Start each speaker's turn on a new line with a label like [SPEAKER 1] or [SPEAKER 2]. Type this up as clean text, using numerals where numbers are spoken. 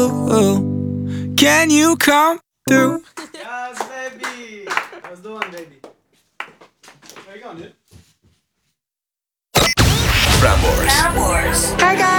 [SPEAKER 1] Can you come through?
[SPEAKER 2] Yes, baby. That's the one, baby. Where you going, dude?
[SPEAKER 3] Prambors.
[SPEAKER 4] Hi guys.